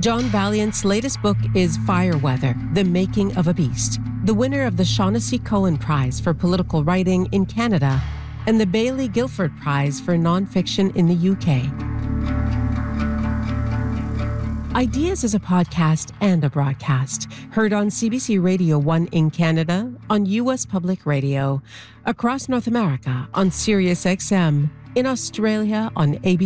John Valiant's latest book is Fireweather, The Making of a Beast, the winner of the Shaughnessy Cohen Prize for Political Writing in Canada and the Baillie Gifford Prize for Nonfiction in the UK. Ideas is a podcast and a broadcast, heard on CBC Radio 1 in Canada, on U.S. Public Radio, across North America on Sirius XM, in Australia on ABC